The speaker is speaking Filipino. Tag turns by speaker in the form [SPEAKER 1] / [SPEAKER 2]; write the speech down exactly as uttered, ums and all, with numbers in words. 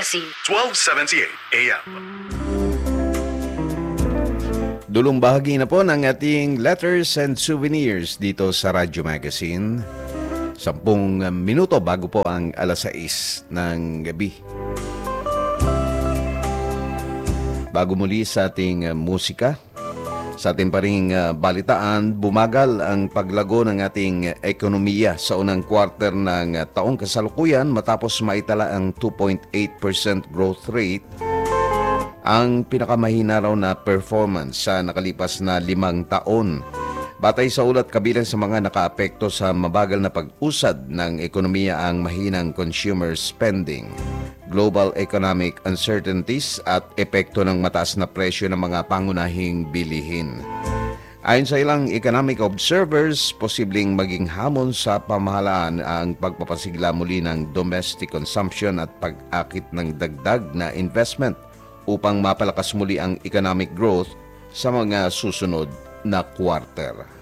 [SPEAKER 1] Magazine,
[SPEAKER 2] twelve seventy-eight A M.
[SPEAKER 3] Dulong bahagi na po ng ating letters and souvenirs dito sa Radyo Magazine. Sampung minuto bago po ang alas sais ng gabi. Bago muli sa ating uh, musika, sa ating paring uh, balitaan, bumagal ang paglago ng ating uh, ekonomiya sa unang quarter ng uh, taong kasalukuyan matapos maitala ang two point eight percent growth rate, ang pinakamahina raw na performance sa nakalipas na limang taon. Batay sa ulat, kabilang sa mga nakaapekto sa mabagal na pag-usad ng ekonomiya ang mahinang consumer spending, global economic uncertainties at epekto ng mataas na presyo ng mga pangunahing bilihin. Ayon sa ilang economic observers, posibleng maging hamon sa pamahalaan ang pagpapasigla muli ng domestic consumption at pag-akit ng dagdag na investment upang mapalakas muli ang economic growth sa mga susunod na quarter.